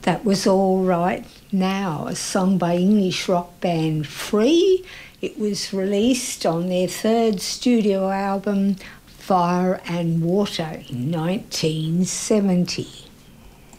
That was All Right Now, a song by English rock band Free. It was released on their third studio album, Fire and Water, in 1970.